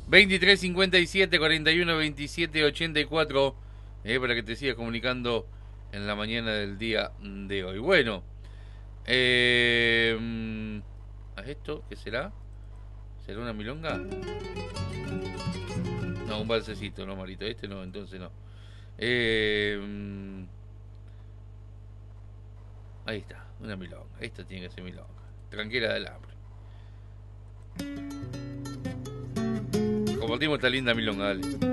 23 57 41 27 84. Para que te sigas comunicando en la mañana del día de hoy. Bueno, ¿a esto qué será? ¿Será una milonga? No, un balsecito, no, Marito. Este no, entonces no. Eh, mm, Ahí está, una milonga. Esta tiene que ser milonga. Tranquila del hambre. Compartimos esta linda milonga, dale.